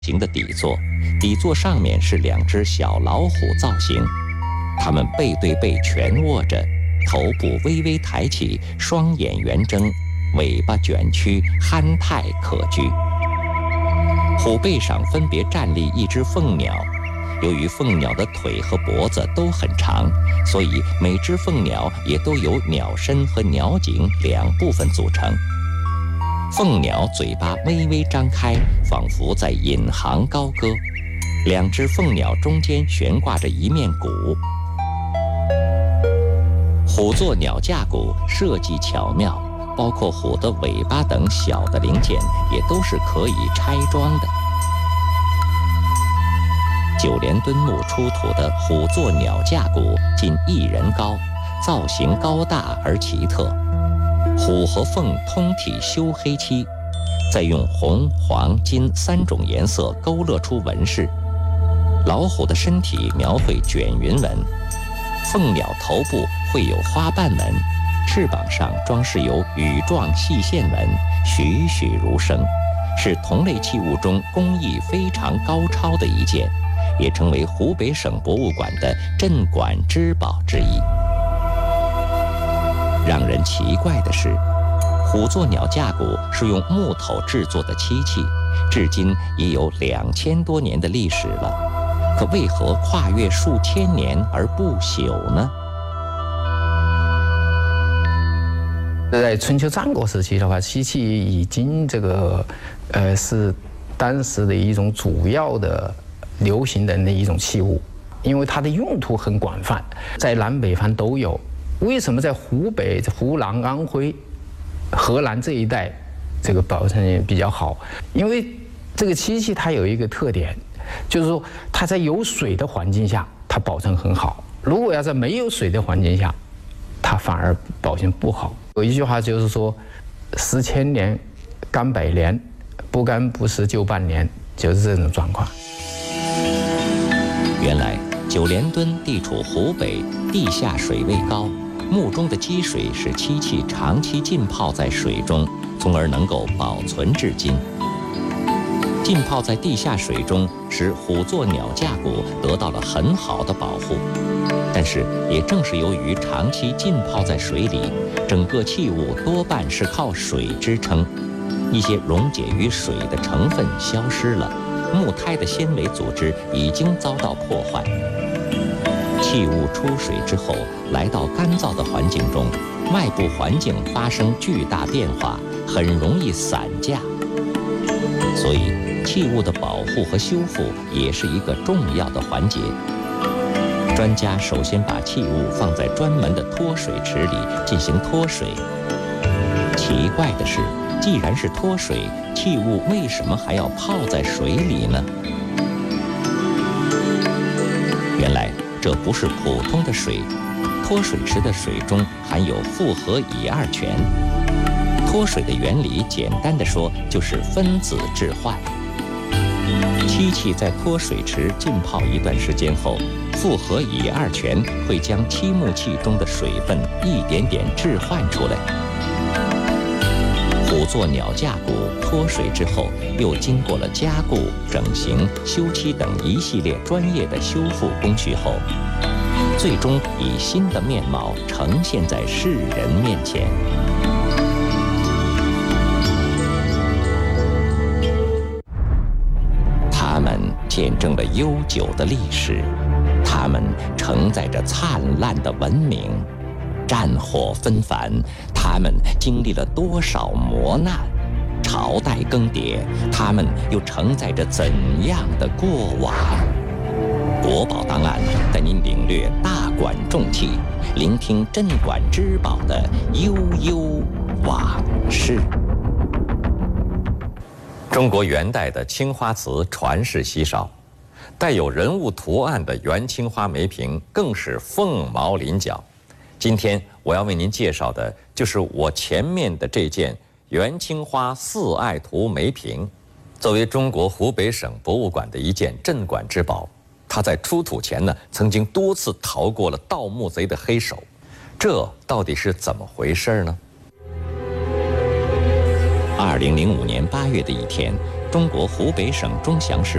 形的底座，底座上面是2只小老虎造型，它们背对背蜷卧着，头部微微抬起，双眼圆睁，尾巴卷曲，憨态可掬。虎背上分别站立一只凤鸟，由于凤鸟的腿和脖子都很长，所以每只凤鸟也都由鸟身和鸟颈2部分组成。凤鸟嘴巴微微张开，仿佛在引吭高歌。2只凤鸟中间悬挂着一面鼓。虎座鸟架鼓设计巧妙，包括虎的尾巴等小的零件也都是可以拆装的。9连墩木出土的虎座鸟架鼓近1人高，造型高大而奇特。虎和凤通体修黑漆，再用红、黄、金3种颜色勾勒出纹饰。老虎的身体描绘卷云纹，凤鸟头部绘有花瓣纹，翅膀上装饰有羽状细线纹，栩栩如生，是同类器物中工艺非常高超的一件，也成为湖北省博物馆的镇馆之宝之一。让人奇怪的是，虎座鸟架鼓是用木头制作的漆器，至今也有2000多年的历史了，可为何跨越数千年而不朽呢？ 在春秋战国时期的话，漆器已经是当时的一种主要的流行的一种器物，因为它的用途很广泛，在南北方都有。为什么在湖北、湖南、安徽、河南这一带保存也比较好？因为这个漆器它有一个特点，就是说它在有水的环境下它保存很好，如果要在没有水的环境下，它反而保存不好。有一句话就是说，10千年干百年，不干不湿就半年，就是这种状况。 原来9连墩地处湖北，地下水位高，墓中的积水使漆器长期浸泡在水中，从而能够保存至今。浸泡在地下水中，使虎座鸟架鼓得到了很好的保护。但是也正是由于长期浸泡在水里，整个器物多半是靠水支撑，一些溶解于水的成分消失了，木胎的纤维组织已经遭到破坏。器物出水之后，来到干燥的环境中，外部环境发生巨大变化，很容易散架。所以器物的保护和修复也是一个重要的环节。专家首先把器物放在专门的脱水池里进行脱水。奇怪的是，既然是脱水，器物为什么还要泡在水里呢？原来这不是普通的水，脱水池的水中含有复合乙二醛。脱水的原理简单的说，就是分子置换。漆器在脱水池浸泡一段时间后，复合乙二醛会将漆木器中的水分一点点置换出来。虎座鸟架鼓脱水之后，又经过了加固、整形、修漆等一系列专业的修复工序后，最终以新的面貌呈现在世人面前。它们见证了悠久的历史，它们承载着灿烂的文明。战火纷繁，他们经历了多少磨难；朝代更迭，他们又承载着怎样的过往？国宝档案带您领略大馆重器，聆听镇馆之宝的悠悠往事。中国元代的青花瓷传世稀少，带有人物图案的元青花梅瓶更是凤毛麟角。今天我要为您介绍的就是我前面的这件元青花四爱图梅瓶。作为中国湖北省博物馆的一件镇馆之宝，它在出土前呢，曾经多次逃过了盗墓贼的黑手。这到底是怎么回事呢？2005年8月的一天， 中国湖北省钟祥市